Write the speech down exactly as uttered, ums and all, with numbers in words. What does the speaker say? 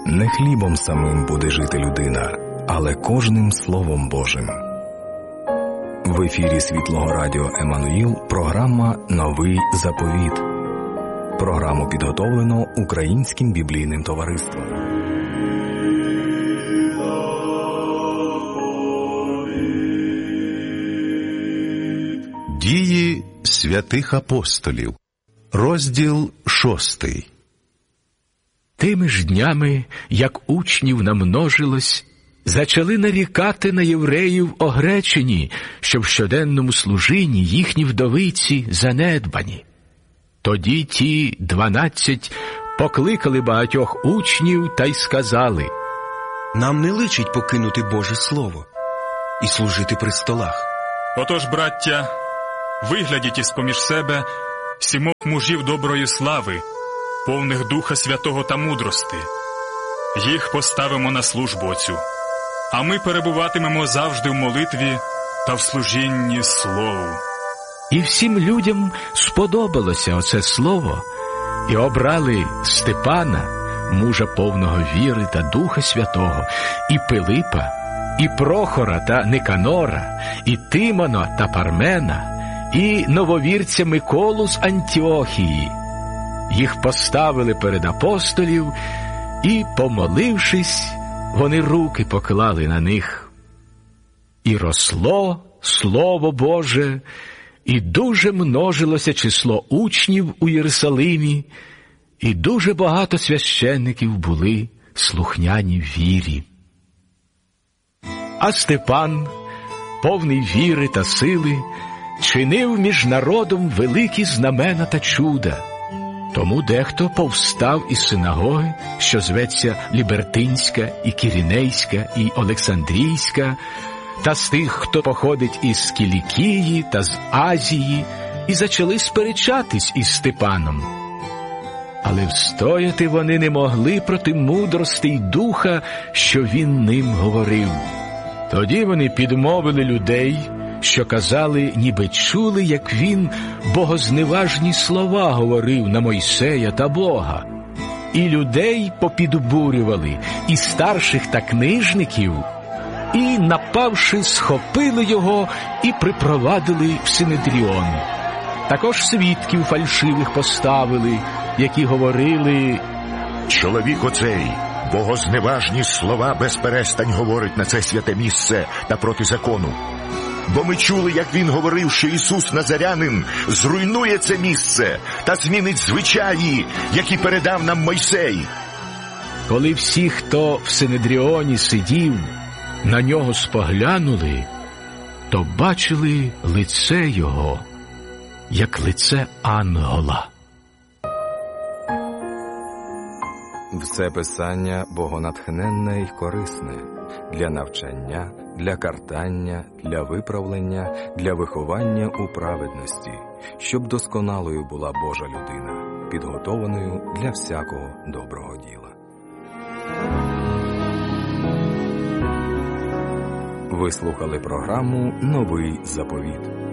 Не хлібом самим буде жити людина, але кожним Словом Божим. В ефірі Світлого Радіо Еммануїл програма «Новий заповіт». Програму підготовлено Українським біблійним товариством. Дії святих апостолів. Розділ шостий. Тими ж днями, як учнів намножилось, зачали нарікати на євреїв огречені, що в щоденному служінні їхні вдовиці занедбані. Тоді ті дванадцять покликали багатьох учнів та й сказали: «Нам не личить покинути Боже Слово і служити при столах. Отож, браття, виглядіть із-поміж себе сімох мужів доброї слави, повних Духа Святого та мудрости. Їх поставимо на службу оцю, а ми перебуватимемо завжди в молитві та в служінні Слову». І всім людям сподобалося оце слово, і обрали Степана, мужа повного віри та Духа Святого, і Пилипа, і Прохора та Никанора, і Тимона та Пармена, і нововірця Миколу з Антіохії. Їх поставили перед апостолів, і, помолившись, вони руки поклали на них. І росло Слово Боже, і дуже множилося число учнів у Єрусалимі, і дуже багато священників були слухняні вірі. А Степан, повний віри та сили, чинив між народом великі знамена та чуда. Тому дехто повстав із синагоги, що зветься Лібертинська, і Кірінейська, і Олександрійська, та з тих, хто походить із Кілікії та з Азії, і зачали сперечатись із Степаном. Але встояти вони не могли проти мудрости й духа, що він ним говорив. Тоді вони підмовили людей, що казали, ніби чули, як він богозневажні слова говорив на Мойсея та Бога. І людей попідбурювали, і старших та книжників, і, напавши, схопили його і припровадили в Синедріон. Також свідків фальшивих поставили, які говорили: «Чоловік оцей богозневажні слова безперестань говорить на це святе місце та проти закону. Бо ми чули, як він говорив, що Ісус Назарянин зруйнує це місце та змінить звичаї, які передав нам Мойсей». Коли всі, хто в Синедріоні сидів, на нього споглянули, то бачили лице його, як лице ангела. Все писання богонатхненне й корисне для навчання, для картання, для виправлення, для виховання у праведності, щоб досконалою була Божа людина, підготованою для всякого доброго діла. Ви слухали програму «Новий заповіт».